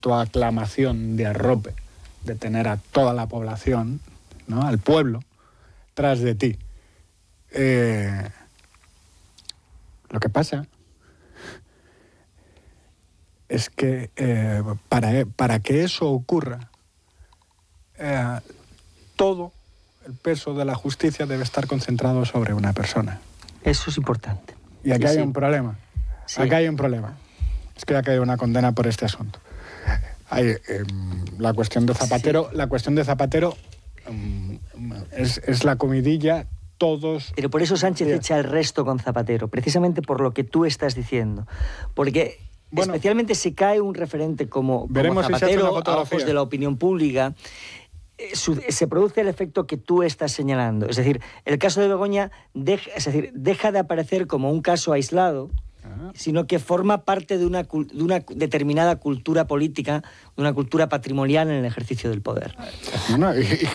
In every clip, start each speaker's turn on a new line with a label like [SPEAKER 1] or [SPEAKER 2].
[SPEAKER 1] tu aclamación de arrope, de tener a toda la población, ¿no?, al pueblo, tras de ti. Lo que pasa es que para que eso ocurra, todo el peso de la justicia debe estar concentrado sobre una persona.
[SPEAKER 2] Eso es importante.
[SPEAKER 1] Y aquí hay un problema. Sí. Aquí hay un problema. Es que ya que hay una condena por este asunto. Hay la cuestión de Zapatero. Sí. La cuestión de Zapatero es la comidilla. Todos.
[SPEAKER 2] Pero por eso Sánchez echa el resto con Zapatero, precisamente por lo que tú estás diciendo. Porque especialmente se cae un referente como Zapatero a ojos de la opinión pública. Se produce el efecto que tú estás señalando. Es decir, el caso de Begoña deja de aparecer como un caso aislado, sino que forma parte de una determinada cultura política, de una cultura patrimonial en el ejercicio del poder.
[SPEAKER 1] Bueno,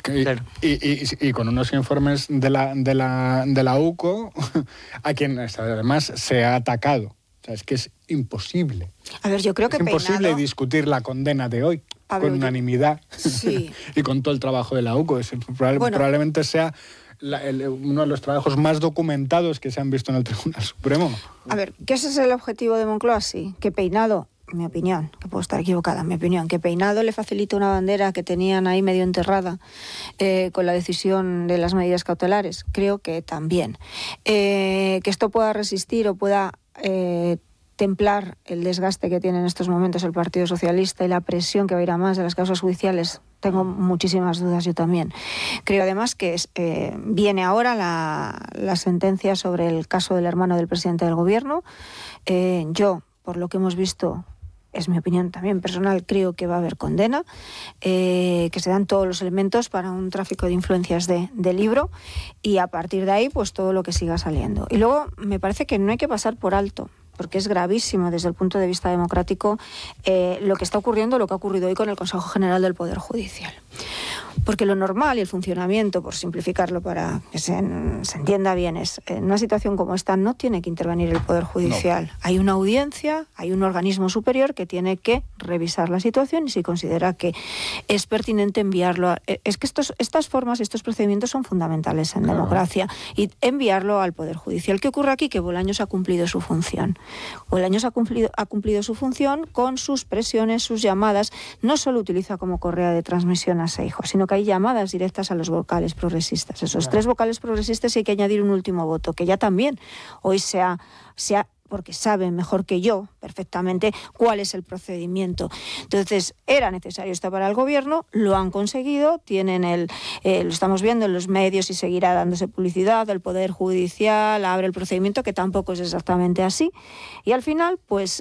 [SPEAKER 1] y con unos informes de la UCO, a quien además se ha atacado. O sea, es que es imposible.
[SPEAKER 3] A ver, yo creo que
[SPEAKER 1] es imposible discutir la condena de hoy con unanimidad.
[SPEAKER 3] Sí.
[SPEAKER 1] Y con todo el trabajo de la UCO. Probablemente sea uno de los trabajos más documentados que se han visto en el Tribunal Supremo.
[SPEAKER 3] A ver, ¿qué ese es el objetivo de Moncloa? Sí, que Peinado, en mi opinión, que puedo estar equivocada, en mi opinión, que Peinado le facilite una bandera que tenían ahí medio enterrada con la decisión de las medidas cautelares. Creo que también. Que esto pueda resistir o pueda templar el desgaste que tiene en estos momentos el Partido Socialista y la presión que va a ir a más de las causas judiciales, tengo muchísimas dudas yo también. Creo además que viene ahora la sentencia sobre el caso del hermano del presidente del gobierno. Yo, por lo que hemos visto, es mi opinión también personal, creo que va a haber condena, que se dan todos los elementos para un tráfico de influencias de libro, y a partir de ahí pues todo lo que siga saliendo. Y luego me parece que no hay que pasar por alto, porque es gravísimo desde el punto de vista democrático lo que está ocurriendo, lo que ha ocurrido hoy con el Consejo General del Poder Judicial. Porque lo normal y el funcionamiento, por simplificarlo para que se entienda bien, es en una situación como esta no tiene que intervenir el Poder Judicial. No. Hay una audiencia, hay un organismo superior que tiene que revisar la situación y si considera que es pertinente enviarlo. Es que estas formas, estos procedimientos son fundamentales en democracia, y enviarlo al Poder Judicial. ¿Qué ocurre aquí? Que Bolaños ha cumplido su función. Bolaños ha cumplido su función con sus presiones, sus llamadas. No solo utiliza como correa de transmisión a Seijo, sino que hay llamadas directas a los vocales progresistas. Esos 3 vocales progresistas hay que añadir un último voto, que ya también hoy se ha porque saben mejor que yo perfectamente cuál es el procedimiento. Entonces, era necesario esto para el gobierno, lo han conseguido, tienen lo estamos viendo en los medios y seguirá dándose publicidad, el Poder Judicial abre el procedimiento, que tampoco es exactamente así, y al final, pues,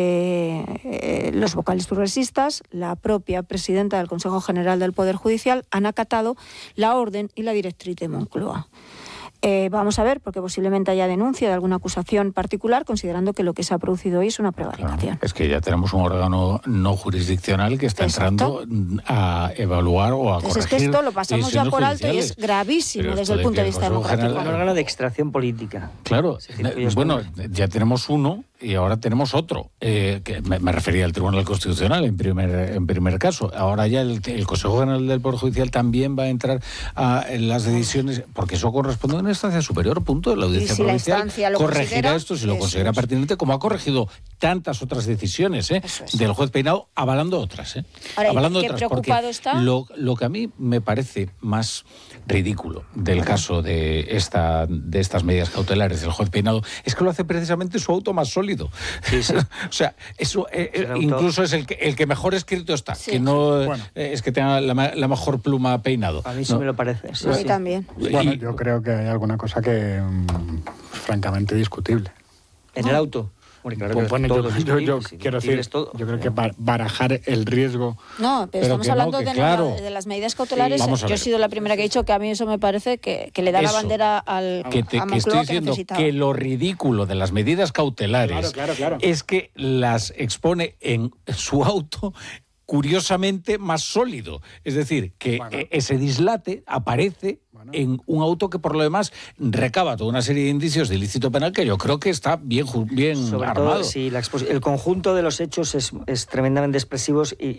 [SPEAKER 3] los vocales progresistas, la propia presidenta del Consejo General del Poder Judicial, han acatado la orden y la directriz de Moncloa. Vamos a ver, porque posiblemente haya denuncia de alguna acusación particular, considerando que lo que se ha producido hoy es una prevaricación.
[SPEAKER 4] Claro, es que ya tenemos un órgano no jurisdiccional que está entrando a evaluar o a corregir.
[SPEAKER 3] Es que esto lo pasamos ya por alto y es gravísimo desde el punto de vista democrático.
[SPEAKER 2] Un órgano de extracción política.
[SPEAKER 4] Claro, bueno, ya tenemos uno y ahora tenemos otro, que me refería al Tribunal Constitucional en primer caso. Ahora ya el Consejo General del Poder Judicial también va a entrar en las decisiones, porque eso corresponde a una instancia superior, punto. La audiencia provincial corregirá esto si lo considera pertinente, como ha corregido tantas otras decisiones del juez Peinado, avalando otras.
[SPEAKER 3] Ahora,
[SPEAKER 4] avalando
[SPEAKER 3] ¿qué
[SPEAKER 4] otras,
[SPEAKER 3] preocupado está?
[SPEAKER 4] Lo que a mí me parece más ridículo del caso de estas medidas cautelares del juez Peinado es que lo hace precisamente su auto más sólido. Sí, sí. O sea, eso incluso es el que mejor escrito está, que no es que tenga la mejor pluma Peinado.
[SPEAKER 2] A mí sí me lo parece.
[SPEAKER 3] Sí, a mí también.
[SPEAKER 1] Bueno, yo creo que hay alguna cosa que francamente discutible.
[SPEAKER 2] ¿En el auto? Bueno, claro,
[SPEAKER 1] yo quiero decir, yo creo que barajar el riesgo.
[SPEAKER 3] No, pero estamos hablando de las medidas cautelares. Sí, yo he sido la primera que he dicho que a mí eso me parece que le da la bandera a Moncloa,
[SPEAKER 4] que estoy diciendo que lo ridículo de las medidas cautelares es que las expone en su auto curiosamente más sólido. Es decir, que ese dislate aparece en un auto que por lo demás recaba toda una serie de indicios de ilícito penal que yo creo que está bien
[SPEAKER 2] sobre
[SPEAKER 4] armado.
[SPEAKER 2] Todo, sí, el conjunto de los hechos es tremendamente expresivos y